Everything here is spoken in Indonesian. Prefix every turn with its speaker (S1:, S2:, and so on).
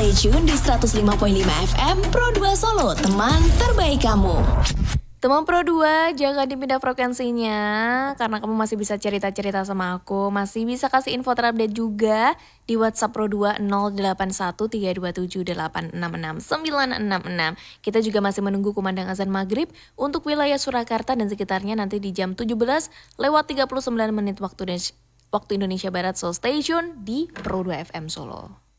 S1: stay tune di 105.5 FM Pro 2 Solo, teman terbaik kamu.
S2: Teman Pro 2, jangan dipindah frekuensinya, karena kamu masih bisa cerita-cerita sama aku, masih bisa kasih info terupdate juga di WhatsApp Pro 2 081327866966. Kita juga masih menunggu kumandang azan maghrib untuk wilayah Surakarta dan sekitarnya nanti di jam 17:39 waktu Indonesia Barat. So stay tune di Pro 2 FM Solo.